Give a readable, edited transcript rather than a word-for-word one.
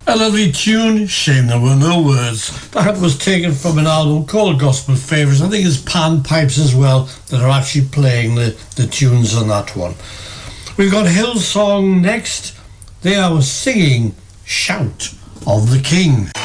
A lovely tune, shame there were no words. That was taken from an album called Gospel Favourites. I think it's Pan Pipes as well that are actually playing the tunes on that one. We've got Hillsong next. They are singing Shout of the King.